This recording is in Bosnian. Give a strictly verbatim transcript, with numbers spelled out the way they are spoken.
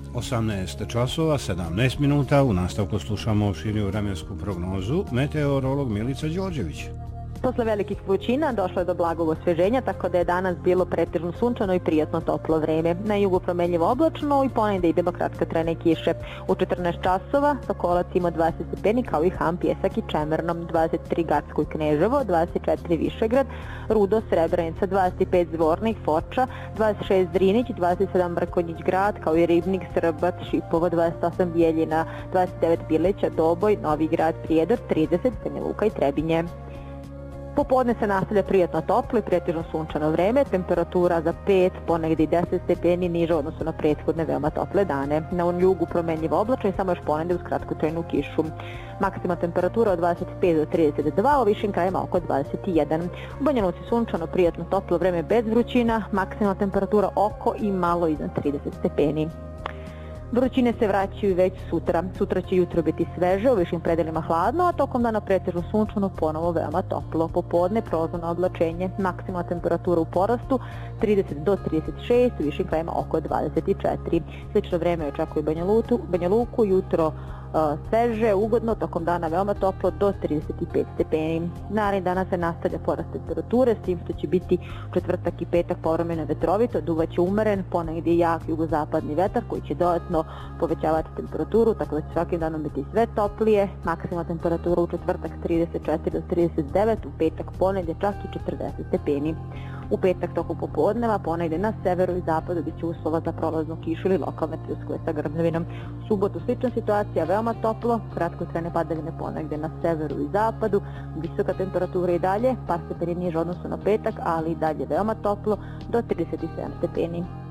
osamnaest časova, sedamnaest minuta, u nastavku slušamo širiju vremensku prognozu, meteorolog Milica Đorđević. Posle velikih vrućina došlo je do blagog osveženja, tako da je danas bilo pretežno sunčano i prijatno toplo vreme. Na jugu promenljivo oblačno i ponegde i bilo kratkotrajne kiše. U četrnaest časova Sokolac ima dvadeset stepeni kao i Ham, Pjesak i Čemerno, dvadeset tri Gacko i Kneževo, dvadeset četiri Višegrad, Rudo, Srebrenica, dvadeset pet Zvornik, Foča, dvadeset šest Drinić, dvadeset sedam Mrkonjić Grad, kao i Ribnik, Srbac, Šipovo, dvadeset osam Bijeljina, dvadeset devet Bileća, Doboj, Novi Grad, Prijedor, trideset Banja Luka i Trebinje. Popodne se nastavlja prijatno toplo i pretežno sunčano vreme, temperatura za pet, ponegdje i deset stepeni niže odnosno na prethodne veoma tople dane. Na jugu promenljivo oblačno i samo još ponegdje uz kratkotrajnu kišu. Maksima temperatura od dvadeset pet do trideset dva, u višim krajima oko dvadeset jedan. U Banja Luci sunčano prijatno toplo vreme bez vrućina, maksimalna temperatura oko i malo iznad trideset stepeni. Vrućine se vraćaju već sutra. Sutra će jutro biti sveže, u višim predelima hladno, a tokom dana pretežno sunčano, ponovo veoma toplo. Popodne prozorno oblačenje, maksimalna temperatura u porastu trideset do trideset šest, u višim krajima oko dvadeset četiri. Slično vreme očekuje Banja Luku, Banja Luku jutro Uh, sveže, ugodno, tokom dana veoma toplo do trideset pet stepeni. Narednih dana se nastavlja porast temperature, s tim što će biti četvrtak i petak povremeno vetrovito, duvaće umeren, ponegdje jak jugozapadni vetar koji će dodatno povećavati temperaturu, tako da će svakim danom biti sve toplije. Maksimalna temperatura u četvrtak trideset četiri do trideset devet, u petak ponegdje čak i četrdeset stepeni. U petak tokom popodneva ponegdje na severu i zapadu bit će uslova za prolaznu kišu ili lokalne pljuskove sa grmljavinom. U subotu slična situacija, veoma toplo, kratkotrajne padavine ponegdje na severu i zapadu, visoka temperatura i dalje, par stepeni niže odnosno na petak, ali i dalje veoma toplo do trideset sedam stepeni.